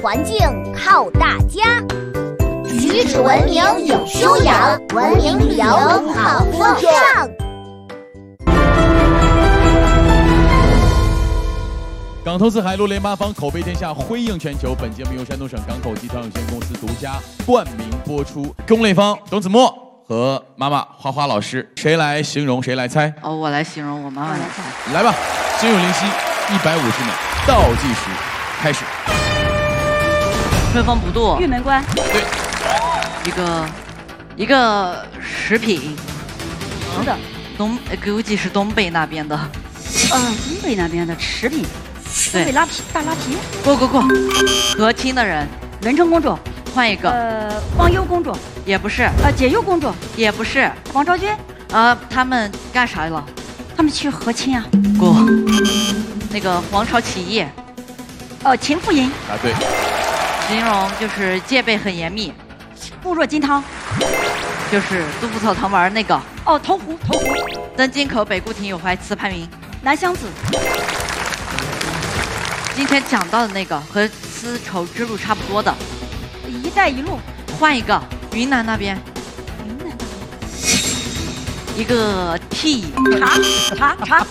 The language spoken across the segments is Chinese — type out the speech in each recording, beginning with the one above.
环境靠大家，举止文明有修养，文明旅游好风尚。 港投资海陆联八方，口碑天下，辉映全球。本节目由山东省港口集团有限公司独家冠名播出。龚磊芳、董子墨和妈妈花花老师，谁来形容谁来猜？ 哦，我来形容，我妈妈来猜。 来吧，心有灵犀，150秒，倒计时开始。 春风不度， 玉门关。 对。 一个食品。 是的。 估计是东北那边的。 东北那边的食品。东北拉皮大拉皮。 过。和亲的人。 文成公主。 换一个。 忘忧公主。 也不是。 解忧公主。也不是。 王昭君。 他们干啥了？ 他们去和亲啊。 过。那个黄巢起义。 秦妇吟。 啊，对。 形容就是戒备很严密。 固若金汤。 就是杜甫草堂玩那个。 投壶。 登京口北固亭有怀词牌名。 南乡子。 今天讲到的那个和丝绸之路差不多的， 一带一路。 换一个，云南那边。一个 T 茶。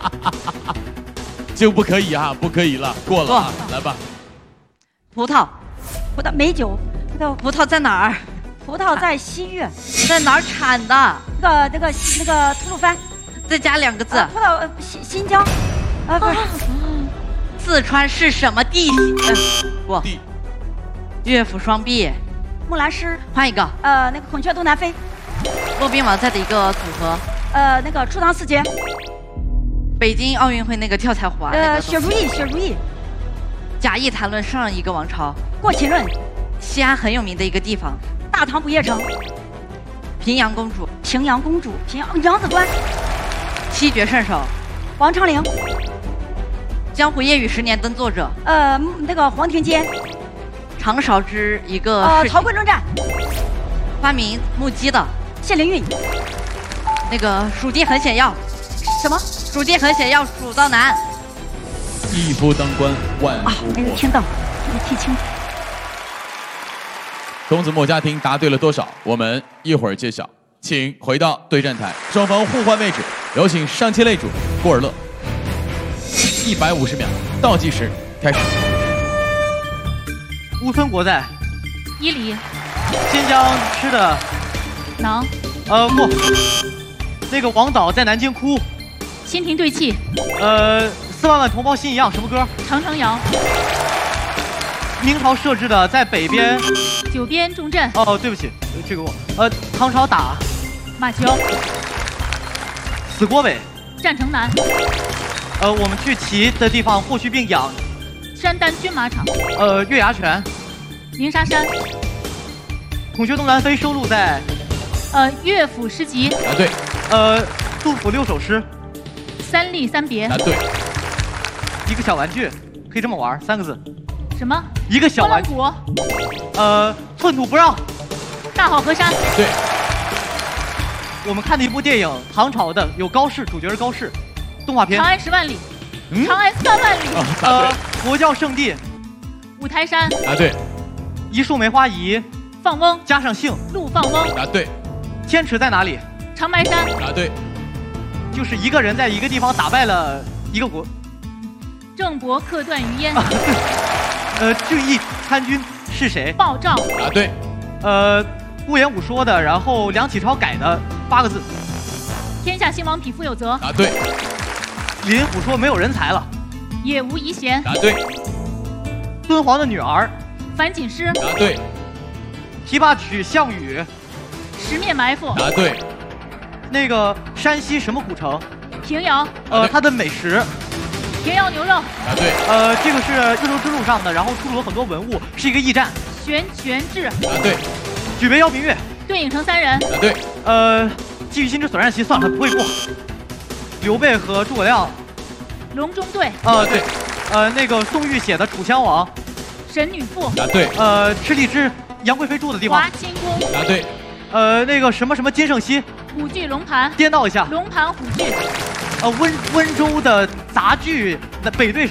就不可以啊，不可以了，过了啊，来吧。 葡萄美酒。 葡萄在哪儿？ 葡萄在西域。 在哪儿产的？ 那个吐鲁番。 再加2个字。 葡萄新疆。不是。 四川是什么地形？ 地。 乐府双璧。 木兰诗。 换一个。 那个孔雀东南飞。 骆宾王在的一个组合。 那个初唐四杰。 北京奥运会那个跳彩环。 雪如意。 假意谈论上一个王朝。 过秦论。 西安很有名的一个地方。 大唐不夜城。 平阳公主。 扬子关。 七绝圣手。 王昌龄。 江湖夜雨10年灯作者。 那个黄庭坚。 长勺之一个陶贵论战。 发明木屐的。 谢灵运。 那个蜀地很险要。 什么？ 蜀地很险要，蜀道难。 一夫当关，万夫莫。 听到，没听清楚。 董子墨家庭答对了多少？我们一会儿揭晓。请回到对战台，双方互换位置，有请上期擂主郭尔乐。150秒，倒计时开始。 乌孙国在。 伊犁。 新疆吃的。 馕。 不。那个王导在南京哭。 清廷对泣。 4万万同胞心一样，什么歌？ 长城谣。 明朝设置的在北边。 九边重镇。 对不起，这个我。唐朝打。 马球。 死国伟。 战城南。 我们去骑的地方霍去病养。 山丹军马场。 月牙泉。 鸣沙山。 孔雀东南飞收录在。 乐府诗集。 答对。 杜甫6首诗。 三吏三别。 答对。 一个小玩具，可以这么玩，3个字。 什么？ 一个小玩具。寸土不让。 大好河山。 对。 我们看的一部电影，唐朝的，有高适，主角是高适，动画片。 长安10万里。长安3万里。 佛教圣地。 五台山。 答对。 一树梅花仪。 放翁。 加上姓。 陆放翁。 答对。 天池在哪里？ 长白山。 答对。 就是一个人在一个地方打败了一个国。 郑伯克段于鄢。 俊逸参军是谁？ 鲍照。 答对。 顾炎武说的，然后梁启超改的8个字。 天下兴亡，匹夫有责。 答对。 李林甫说没有人才了。 也无遗贤。 答对。 敦煌的女儿。 樊锦诗。 答对。 琵琶曲项羽。 十面埋伏。 答对。 那个山西什么古城？ 平遥。 它的美食。 平遥牛肉。 答对。 这个是丝绸之路上的，然后出土了很多文物，是一个驿站。 悬峙。 答对。 举杯邀明月。 对影成3人。 答对。 基于心之所然兮，算了，不会过。刘备和诸葛亮。 隆中对。 对。那个宋玉写的《楚襄王》。 神女赋。 答对。 吃荔枝，杨贵妃住的地方。 华清宫。 答对。 那个什么什么金圣熙。 虎踞龙盘。 颠倒一下。 龙盘虎踞。 温州的杂剧的北对